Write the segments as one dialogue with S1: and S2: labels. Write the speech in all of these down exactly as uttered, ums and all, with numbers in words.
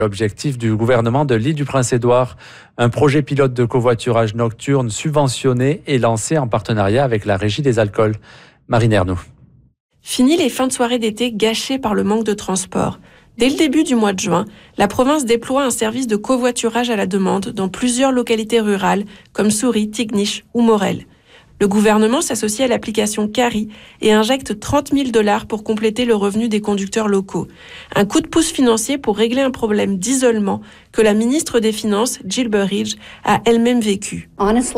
S1: L'objectif du gouvernement de l'Île-du-Prince-Édouard, un projet pilote de covoiturage nocturne subventionné et lancé en partenariat avec la Régie des alcools. Marine Ernoux.
S2: Fini les fins de soirée d'été gâchées par le manque de transport. Dès le début du mois de juin, la province déploie un service de covoiturage à la demande dans plusieurs localités rurales comme Souris, Tignish ou Morel. Le gouvernement s'associe à l'application Cari et injecte trente mille dollars pour compléter le revenu des conducteurs locaux. Un coup de pouce financier pour régler un problème d'isolement que la ministre des Finances, Jill Burridge, a elle-même vécu.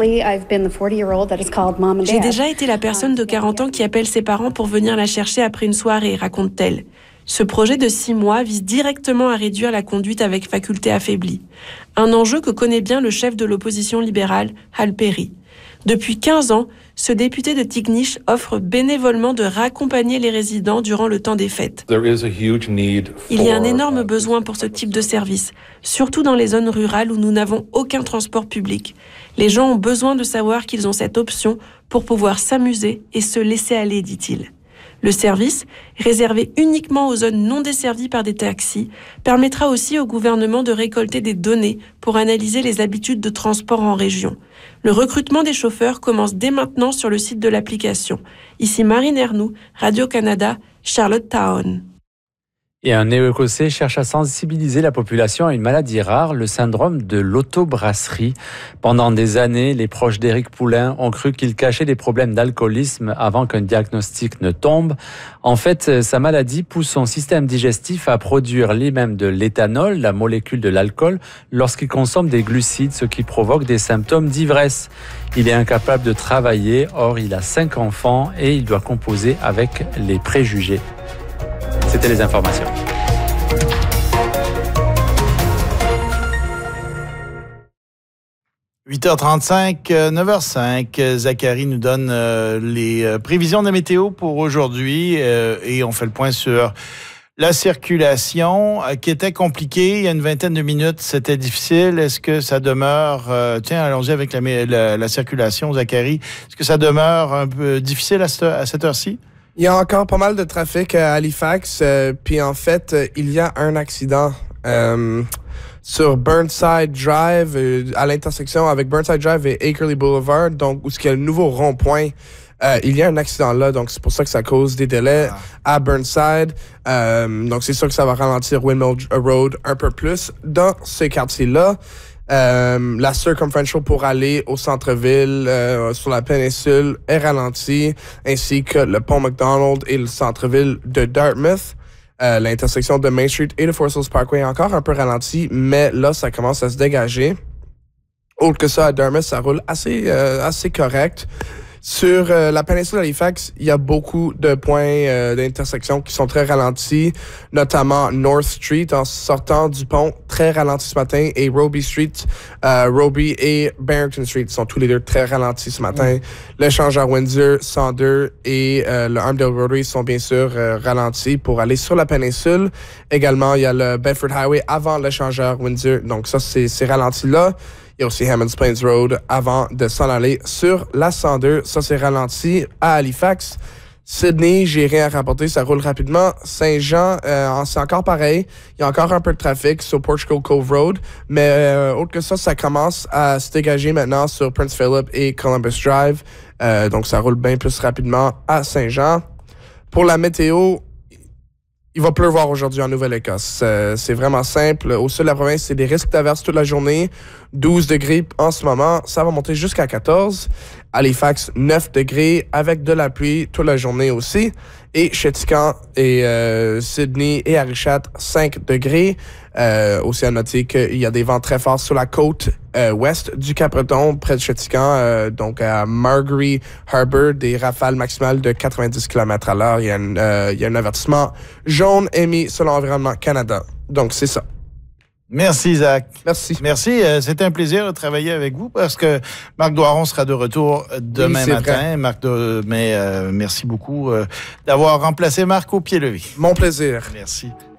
S2: J'ai déjà été la personne de quarante ans qui appelle ses parents pour venir la chercher après une soirée, raconte-t-elle. Ce projet de six mois vise directement à réduire la conduite avec faculté affaiblie. Un enjeu que connaît bien le chef de l'opposition libérale, Hal Perry. Depuis quinze ans, ce député de Tignish offre bénévolement de raccompagner les résidents durant le temps des fêtes. Il y a un énorme besoin pour ce type de service, surtout dans les zones rurales où nous n'avons aucun transport public. Les gens ont besoin de savoir qu'ils ont cette option pour pouvoir s'amuser et se laisser aller, dit-il. Le service, réservé uniquement aux zones non desservies par des taxis, permettra aussi au gouvernement de récolter des données pour analyser les habitudes de transport en région. Le recrutement des chauffeurs commence dès maintenant sur le site de l'application. Ici Marine Ernoux, Radio-Canada, Charlottetown.
S1: Et un néo-écossais cherche à sensibiliser la population à une maladie rare, le syndrome de l'autobrasserie. Pendant des années, les proches d'Éric Poulain ont cru qu'il cachait des problèmes d'alcoolisme avant qu'un diagnostic ne tombe. En fait, sa maladie pousse son système digestif à produire lui-même de l'éthanol, la molécule de l'alcool, lorsqu'il consomme des glucides, ce qui provoque des symptômes d'ivresse. Il est incapable de travailler, or il a cinq enfants et il doit composer avec les préjugés. C'était les informations.
S3: huit heures trente-cinq, neuf heures cinq. Zachary nous donne euh, les euh, prévisions de la météo pour aujourd'hui euh, et on fait le point sur la circulation euh, qui était compliquée. Il y a une vingtaine de minutes, c'était difficile. Est-ce que ça demeure... Euh, tiens, allons-y avec la, la, la circulation, Zachary. Est-ce que ça demeure un peu difficile à, ce, à cette heure-ci?
S4: Il y a encore pas mal de trafic à Halifax, euh, puis en fait, euh, il y a un accident euh, sur Burnside Drive, euh, à l'intersection avec Burnside Drive et Akerley Boulevard, donc où il y a le nouveau rond-point. Euh, il y a un accident là, donc c'est pour ça que ça cause des délais ah. à Burnside. Euh, donc c'est sûr que ça va ralentir Windmill Road un peu plus dans ce quartier-là. Euh, la circumferential pour aller au centre-ville euh, sur la péninsule est ralentie, ainsi que le pont McDonald et le centre-ville de Dartmouth. Euh, l'intersection de Main Street et de Forest Hills Parkway est encore un peu ralenti, mais là, ça commence à se dégager. Autre que ça, à Dartmouth, ça roule assez, euh, assez correct. Sur euh, la péninsule d'Halifax, il y a beaucoup de points euh, d'intersection qui sont très ralentis, notamment North Street en sortant du pont, très ralenti ce matin, et Roby Street, euh, Roby et Barrington Street sont tous les deux très ralentis ce matin. Mm. L'échangeur Windsor, cent deux et euh, le Armdale Rotary sont bien sûr euh, ralentis pour aller sur la péninsule. Également, il y a le Bedford Highway avant l'échangeur Windsor, donc ça, c'est, c'est ralenti là. Il y a aussi Hammonds Plains Road avant de s'en aller sur la cent deux. Ça, c'est ralenti à Halifax. Sydney, j'ai rien à rapporter, ça roule rapidement. Saint-Jean, euh, c'est encore pareil. Il y a encore un peu de trafic sur Portugal Cove Road. Mais euh, autre que ça, ça commence à se dégager maintenant sur Prince Philip et Columbus Drive. Euh, donc, ça roule bien plus rapidement à Saint-Jean. Pour la météo, il va pleuvoir aujourd'hui en Nouvelle-Écosse. Euh, c'est vraiment simple. Au sud de la province, c'est des risques d'averse toute la journée. douze degrés en ce moment. Ça va monter jusqu'à quatorze. Halifax, neuf degrés avec de la pluie toute la journée aussi. Et Chéticamp et euh, Sydney et Arichat, cinq degrés. Euh, aussi à noter qu'il y a des vents très forts sur la côte euh, ouest du Cap-Breton, près de Chéticamp, euh, donc à Margery Harbour, des rafales maximales de quatre-vingt-dix kilomètres à l'heure. Il y a, une, euh, il y a un avertissement jaune émis sur l'Environnement Canada. Donc, c'est ça.
S3: Merci, Zach.
S4: Merci.
S3: Merci. Euh, c'était un plaisir de travailler avec vous parce que Marc Doiron sera de retour demain oui, matin. Vrai. Marc de... Mais euh, merci beaucoup euh, d'avoir remplacé Marc au pied levé.
S4: Mon plaisir.
S3: Merci.